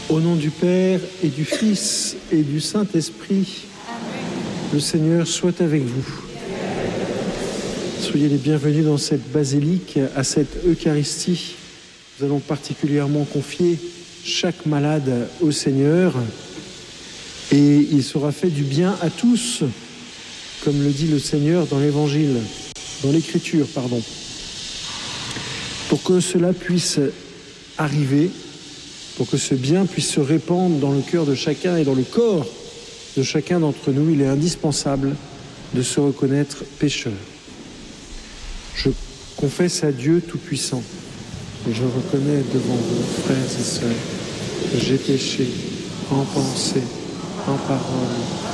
Au nom du Père et du Fils et du Saint-Esprit, le Seigneur soit avec vous. Soyez les bienvenus dans cette basilique, à cette Eucharistie. Nous allons particulièrement confier chaque malade au Seigneur et il sera fait du bien à tous, comme le dit le Seigneur dans l'Évangile, dans l'Écriture, pardon. Pour que cela puisse arriver, pour que ce bien puisse se répandre dans le cœur de chacun et dans le corps de chacun d'entre nous, il est indispensable de se reconnaître pécheur. Je confesse à Dieu Tout-Puissant et je reconnais devant vous, frères et sœurs, que j'ai péché en pensée, en parole